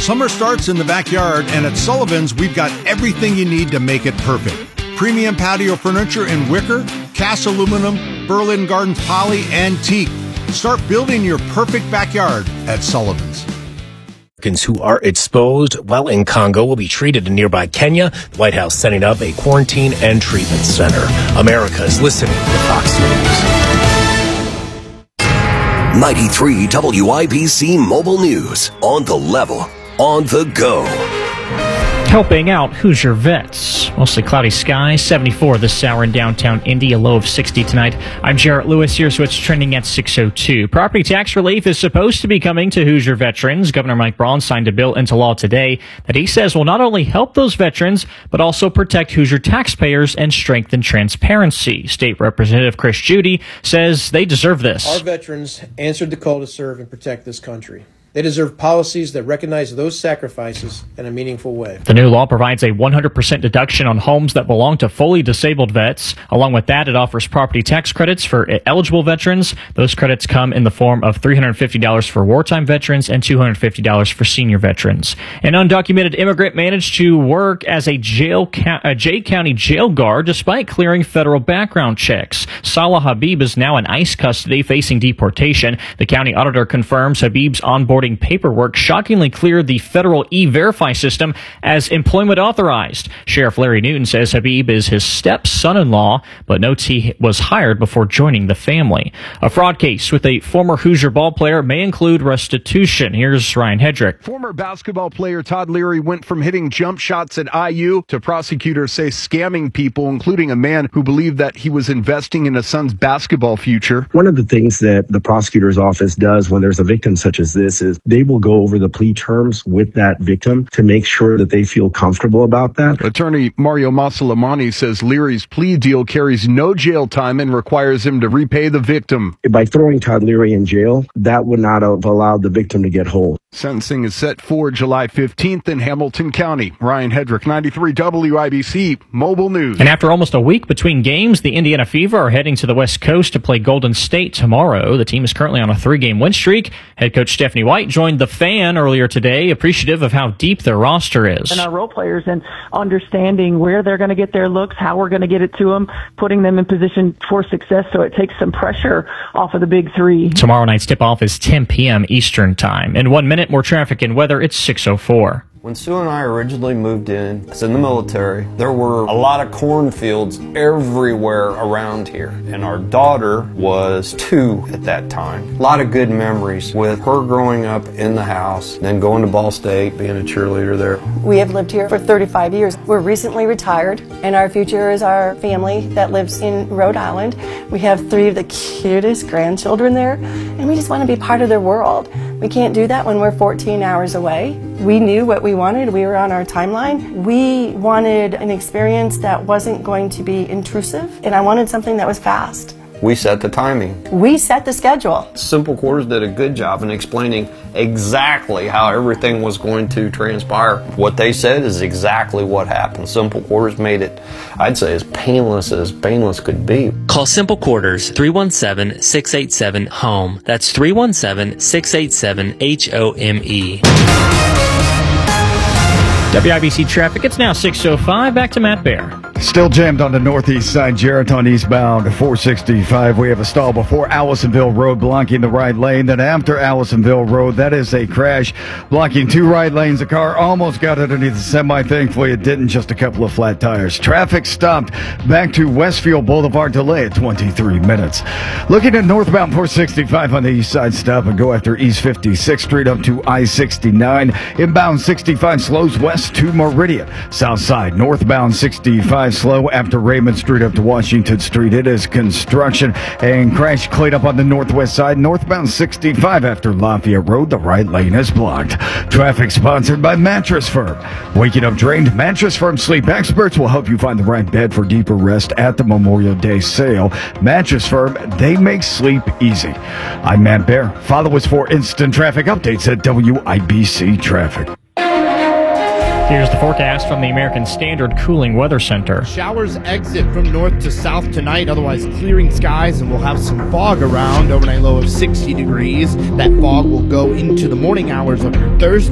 Summer starts in the backyard, and at Sullivan's, we've got everything you need to make it perfect. Premium patio furniture in wicker, cast aluminum, Berlin Gardens poly, and teak. Start building your perfect backyard at Sullivan's. Americans who are exposed while in Congo will be treated in nearby Kenya. The White House setting up a quarantine and treatment center. America is listening to Fox News. 93 WIBC Mobile News. On the level, on the go. Helping out Hoosier vets. Mostly cloudy skies, 74 this hour in downtown Indy, a low of 60 tonight. I'm Jarrett Lewis. Here's what's trending at 6:02. Property tax relief is supposed to be coming to Hoosier veterans. Governor Mike Braun signed a bill into law today that he says will not only help those veterans, but also protect Hoosier taxpayers and strengthen transparency. State Representative Chris Judy says they deserve this. Our veterans answered the call to serve and protect this country. They deserve policies that recognize those sacrifices in a meaningful way. The new law provides a 100% deduction on homes that belong to fully disabled vets. Along with that, it offers property tax credits for eligible veterans. Those credits come in the form of $350 for wartime veterans and $250 for senior veterans. An undocumented immigrant managed to work as a Jay County jail guard despite clearing federal background checks. Salah Habib is now in ICE custody facing deportation. The county auditor confirms Habib's onboarding paperwork shockingly cleared the federal E-Verify system as employment authorized. Sheriff Larry Newton says Habib is his step-son-in-law, but notes he was hired before joining the family. A fraud case with a former Hoosier ball player may include restitution. Here's Ryan Hedrick. Former basketball player Todd Leary went from hitting jump shots at IU to prosecutors say scamming people, including a man who believed that he was investing in a son's basketball future. One of the things that the prosecutor's office does when there's a victim such as this is they will go over the plea terms with that victim to make sure that they feel comfortable about that. Attorney Mario Masalamani says Leary's plea deal carries no jail time and requires him to repay the victim. By throwing Todd Leary in jail, that would not have allowed the victim to get whole. Sentencing is set for July 15th in Hamilton County. Ryan Hedrick, 93 WIBC Mobile News. And after almost a week between games, the Indiana Fever are heading to the West Coast to play Golden State tomorrow. The team is currently on a 3-game win streak. Head coach Stephanie White joined the Fan earlier today, appreciative of how deep their roster is. And our role players and understanding where they're going to get their looks, how we're going to get it to them, putting them in position for success so it takes some pressure off of the big three. Tomorrow night's tip-off is 10 p.m. Eastern Time. In 1 minute, more traffic and weather. It's 6:04. When Sue and I originally moved in, I was in the military, there were a lot of cornfields everywhere around here. And our daughter was 2 at that time. A lot of good memories with her growing up in the house, then going to Ball State, being a cheerleader there. We have lived here for 35 years. We're recently retired, and our future is our family that lives in Rhode Island. We have 3 of the cutest grandchildren there, and we just want to be part of their world. We can't do that when we're 14 hours away. We knew what we wanted. We were on our timeline. We wanted an experience that wasn't going to be intrusive, and I wanted something that was fast. We set the timing. We set the schedule. Simple Quarters did a good job in explaining exactly how everything was going to transpire. What they said is exactly what happened. Simple Quarters made it, I'd say, as painless could be. Call Simple Quarters 317-687-HOME. That's 317-687-HOME. WIBC traffic, it's now 6:05. Back to Matt Bear. Still jammed on the northeast side, Jarrett, on eastbound 465. We have a stall before Allisonville Road blocking the right lane. Then after Allisonville Road, that is a crash blocking 2 right lanes. The car almost got underneath the semi. Thankfully, it didn't. Just a couple of flat tires. Traffic stopped back to Westfield Boulevard, delay at 23 minutes. Looking at northbound 465 on the east side, stop and go after East 56th Street up to I-69. Inbound 65 slows west to Meridian. South side, northbound 65 slow after Raymond Street up to Washington Street. It is construction and crash cleared up on the northwest side. Northbound 65 after Lafayette Road. The right lane is blocked. Traffic sponsored by Mattress Firm. Waking up drained? Mattress Firm sleep experts will help you find the right bed for deeper rest at the Memorial Day sale. Mattress Firm, they make sleep easy. I'm Matt Bear. Follow us for instant traffic updates at WIBC Traffic. Here's the forecast from the American Standard Cooling Weather Center. Showers exit from north to south tonight, otherwise clearing skies, and we'll have some fog around. Overnight low of 60 degrees. That fog will go into the morning hours of your Thursday.